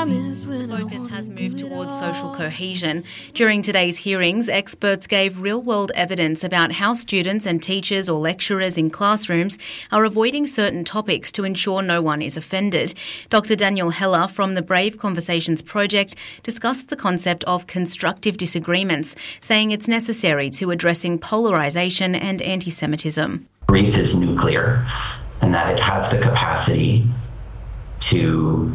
Focus has moved towards social cohesion. During today's hearings, experts gave real-world evidence about how students and teachers or lecturers in classrooms are avoiding certain topics to ensure no one is offended. Dr. Daniel Heller from the Brave Conversations Project discussed the concept of constructive disagreements, saying it's necessary to addressing polarisation and anti-Semitism. Grief is nuclear, and that it has the capacity to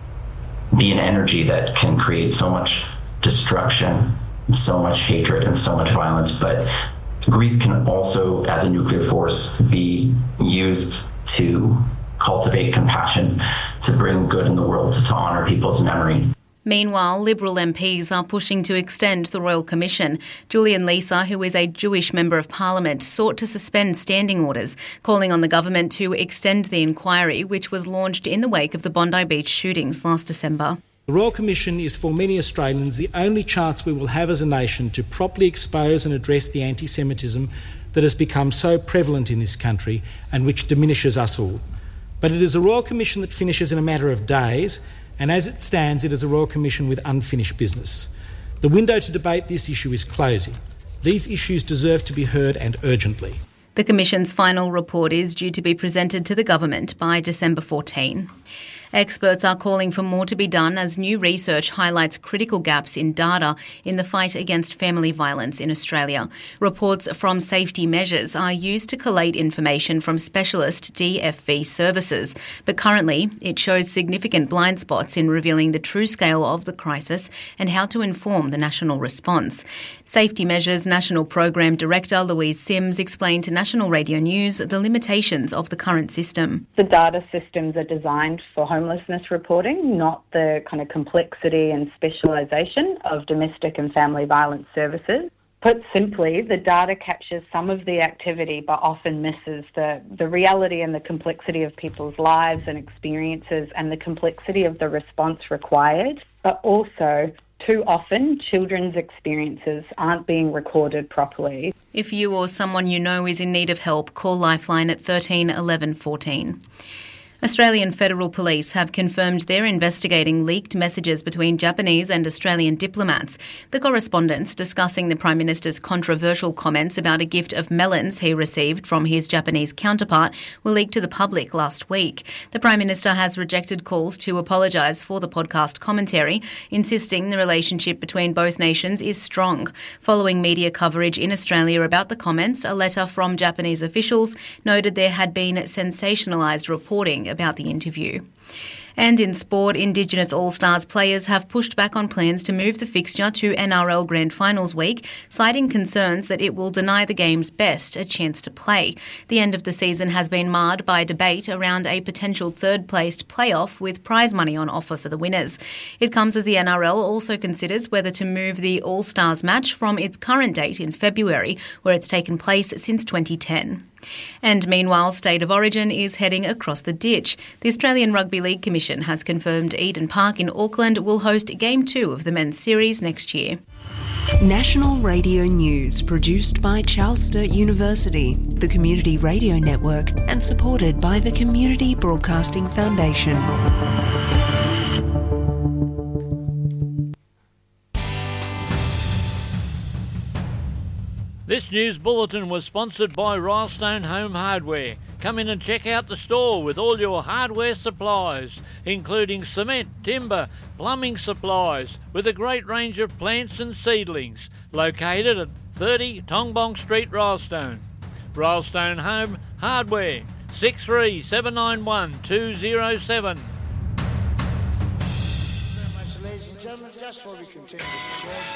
be an energy that can create so much destruction, so much hatred, and so much violence. But grief can also, as a nuclear force, be used to cultivate compassion, to bring good in the world, to honour people's memory. Meanwhile, Liberal MPs are pushing to extend the Royal Commission. Julian Leeser, who is a Jewish Member of Parliament, sought to suspend standing orders, calling on the government to extend the inquiry, which was launched in the wake of the Bondi Beach shootings last December. The Royal Commission is for many Australians the only chance we will have as a nation to properly expose and address the anti-Semitism that has become so prevalent in this country and which diminishes us all. But it is a Royal Commission that finishes in a matter of days, and as it stands, it is a Royal Commission with unfinished business. The window to debate this issue is closing. These issues deserve to be heard, and urgently. The Commission's final report is due to be presented to the government by December 14. Experts are calling for more to be done as new research highlights critical gaps in data in the fight against family violence in Australia. Reports from Safety Measures are used to collate information from specialist DFV services, but currently it shows significant blind spots in revealing the true scale of the crisis and how to inform the national response. Safety Measures National Program Director Louise Sims explained to National Radio News the limitations of the current system. The data systems are designed for homelessness reporting, not the kind of complexity and specialisation of domestic and family violence services. Put simply, the data captures some of the activity but often misses the reality and the complexity of people's lives and experiences and the complexity of the response required. But also, too often, children's experiences aren't being recorded properly. If you or someone you know is in need of help, call Lifeline at 13 11 14. Australian Federal Police have confirmed they're investigating leaked messages between Japanese and Australian diplomats. The correspondence discussing the Prime Minister's controversial comments about a gift of melons he received from his Japanese counterpart were leaked to the public last week. The Prime Minister has rejected calls to apologise for the podcast commentary, insisting the relationship between both nations is strong. Following media coverage in Australia about the comments, a letter from Japanese officials noted there had been sensationalised reporting about the interview. And in sport, Indigenous All-Stars players have pushed back on plans to move the fixture to NRL Grand Finals week, citing concerns that it will deny the game's best a chance to play. The end of the season has been marred by debate around a potential third-placed playoff with prize money on offer for the winners. It comes as the NRL also considers whether to move the All-Stars match from its current date in February, where it's taken place since 2010. And meanwhile, State of Origin is heading across the ditch. The Australian Rugby League Commission has confirmed Eden Park in Auckland will host Game 2 of the men's series next year. National Radio News, produced by Charles Sturt University, the Community Radio Network, and supported by the Community Broadcasting Foundation. This news bulletin was sponsored by Rylestone Home Hardware. Come in and check out the store with all your hardware supplies, including cement, timber, plumbing supplies, with a great range of plants and seedlings. Located at 30 Tongbong Street, Rylestone. Rylestone Home Hardware, 63791 207. Ladies and gentlemen, just before we continue.